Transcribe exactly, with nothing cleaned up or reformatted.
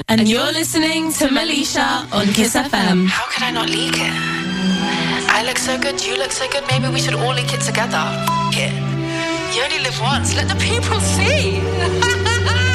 And you're listening to Melisha on Kiss F M. How could I not leak it? I look so good, you look so good, maybe we should all leak it together. F- it. You only live once, let the people see.